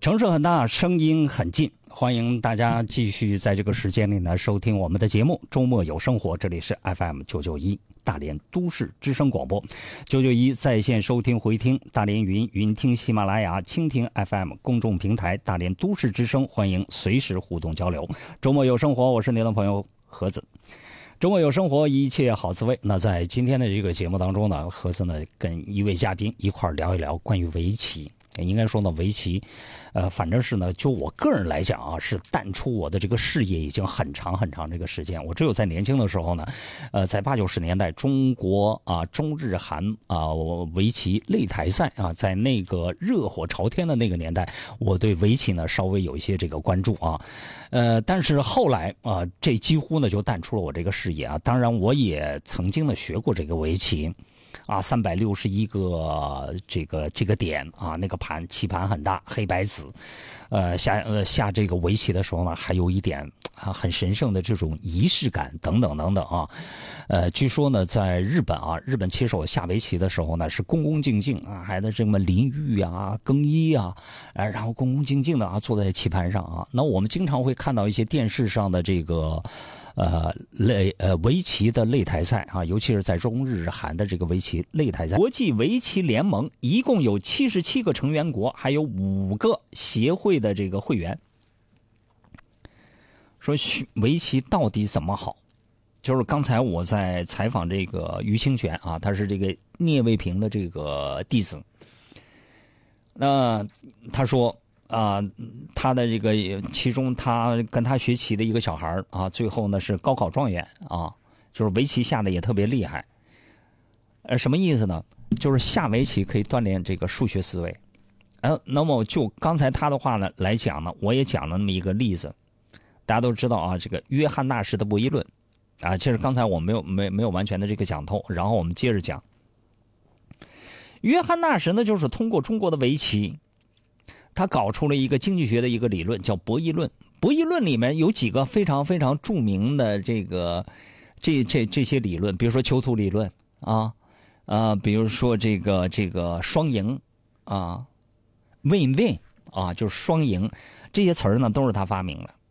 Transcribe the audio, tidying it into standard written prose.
城市很大，声音很近，欢迎大家继续在这个时间里呢收听我们的节目《周末有生活》，这里是 FM991大连都市之声广播，991在线收听回听，大连云听喜马拉雅、蜻蜓 FM 公众平台大连都市之声，欢迎随时互动交流。周末有生活，我是您的朋友盒子。周末有生活，一切好滋味。那在今天的这个节目当中呢，盒子呢跟一位嘉宾一块聊一聊关于围棋。应该说呢，围棋，反正是呢，就我个人来讲啊，是淡出我的这个视野已经很长这个时间。我只有在年轻的时候呢，在80、90年代，中国啊中日韩啊围棋擂台赛啊，在那个热火朝天的那个年代，我对围棋呢稍微有一些这个关注啊，但是后来啊，这几乎呢就淡出了我这个视野啊。当然，我也曾经呢学过这个围棋。啊，361个这个点啊，那个棋盘很大，黑白紫，下这个围棋的时候呢，还有一点啊很神圣的这种仪式感等等啊，据说呢，在日本棋手下围棋的时候呢，是恭恭敬敬啊，还得这么淋浴啊、更衣啊，然后恭恭敬敬的啊坐在棋盘上啊。那我们经常会看到一些电视上的这个。围棋的擂台赛啊，尤其是在中日韩的这个围棋擂台赛，国际围棋联盟一共有77个成员国，还有5个协会的这个会员。说围棋到底怎么好？就是刚才我在采访这个于清泉啊，他是这个聂卫平的这个弟子。那他说。他的这个其中他跟他学棋的一个小孩啊，最后呢是高考状元啊，就是围棋下的也特别厉害。什么意思呢？就是下围棋可以锻炼这个数学思维。那么就刚才他的话呢来讲呢，我也讲了那么一个例子。大家都知道啊，这个约翰纳什的博弈论啊，其实刚才我没有完全的这个讲透，然后我们接着讲。约翰纳什呢，就是通过中国的围棋。他搞出了一个经济学的一个理论，叫博弈论。博弈论里面有几个非常著名的这些理论，比如说囚徒理论啊，比如说这个双赢啊 ，win-win 啊，就是双赢，这些词儿呢都是他发明的。